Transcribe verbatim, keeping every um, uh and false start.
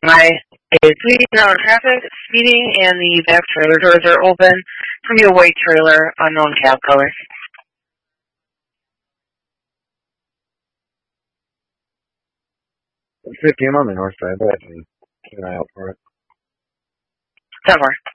My is speeding on traffic, speeding, and the back trailer doors are open. From your white trailer, unknown cab color. fifteen on the north side, but keep an eye out for it. Somewhere.